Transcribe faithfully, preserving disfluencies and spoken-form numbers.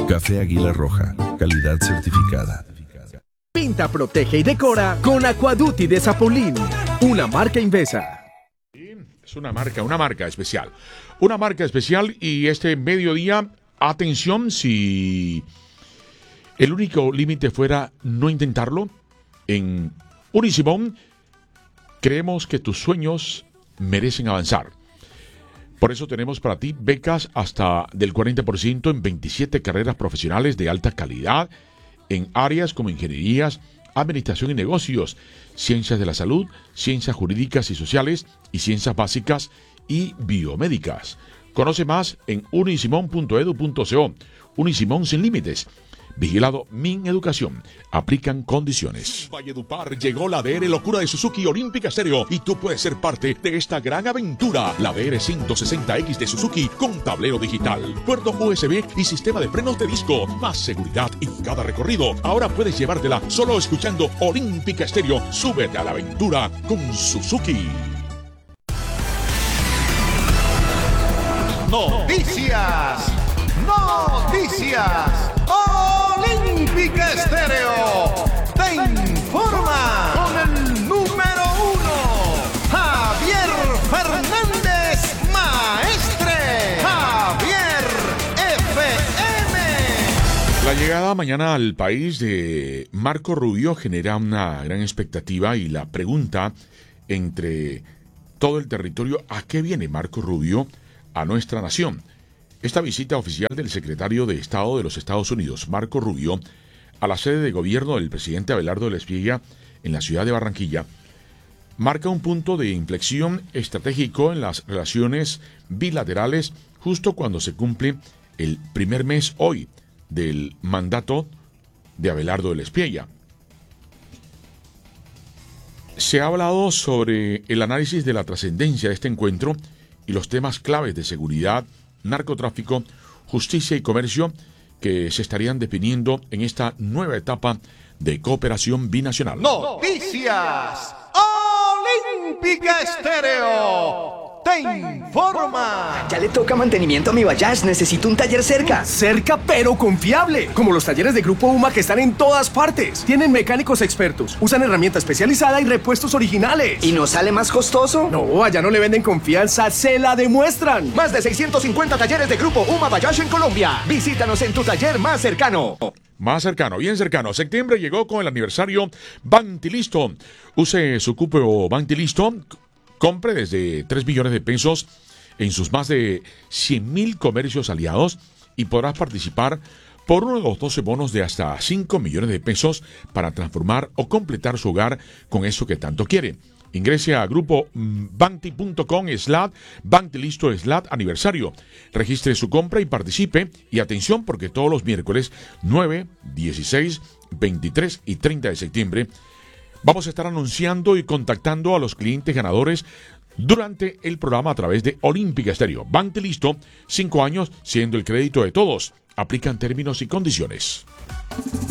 Café Águila Roja, calidad certificada. Pinta, protege y decora con Aquaduty de Zapolín, una marca Invesa. Es una marca, una marca especial. Una marca especial y este mediodía, atención, si el único límite fuera no intentarlo, en Unisimón creemos que tus sueños merecen avanzar. Por eso tenemos para ti becas hasta del cuarenta por ciento en veintisiete carreras profesionales de alta calidad en áreas como ingenierías, administración y negocios, ciencias de la salud, ciencias jurídicas y sociales y ciencias básicas y biomédicas. Conoce más en unisimón punto edu punto co. Unisimón sin límites. Vigilado Mineducación. Aplican condiciones. Valledupar llegó la D R Locura de Suzuki Olímpica Stereo y tú puedes ser parte de esta gran aventura. La D R ciento sesenta X de Suzuki con tablero digital, puerto U S B y sistema de frenos de disco. Más seguridad en cada recorrido. Ahora puedes llevártela solo escuchando Olímpica Stereo. Súbete a la aventura con Suzuki. Noticias. Noticias. Olímpica Estéreo te informa con el número uno, Javier Fernández Maestre. Javier F M. La llegada mañana al país de Marco Rubio genera una gran expectativa y la pregunta entre todo el territorio: ¿a qué viene Marco Rubio a nuestra nación? Esta visita oficial del secretario de Estado de los Estados Unidos, Marco Rubio, a la sede de gobierno del presidente Abelardo del Espiella en la ciudad de Barranquilla, marca un punto de inflexión estratégico en las relaciones bilaterales justo cuando se cumple el primer mes hoy del mandato de Abelardo del Espiella. Se ha hablado sobre el análisis de la trascendencia de este encuentro y los temas claves de seguridad, narcotráfico, justicia y comercio que se estarían definiendo en esta nueva etapa de cooperación binacional. Noticias. Olímpica Estéreo te informa. Ya le toca mantenimiento a mi Bayash. Necesito un taller cerca. Cerca pero confiable, como los talleres de Grupo UMA que están en todas partes. Tienen mecánicos expertos, usan herramienta especializada y repuestos originales. ¿Y no sale más costoso? No, allá no le venden confianza, se la demuestran. Más de seiscientos cincuenta talleres de Grupo UMA Bayash en Colombia. Visítanos en tu taller más cercano. Más cercano, bien cercano. Septiembre llegó con el aniversario Bantilisto. Use su cupo Bantilisto. Compre desde tres millones de pesos en sus más de cien mil comercios aliados y podrás participar por uno de los doce bonos de hasta cinco millones de pesos para transformar o completar su hogar con eso que tanto quiere. Ingrese a grupo banti punto com slash Bantilisto slash aniversario. Registre su compra y participe. Y atención, porque todos los miércoles nueve, dieciséis, veintitrés y treinta de septiembre vamos a estar anunciando y contactando a los clientes ganadores durante el programa a través de Olímpica Estéreo. Bantilisto, cinco años siendo el crédito de todos. Aplican términos y condiciones.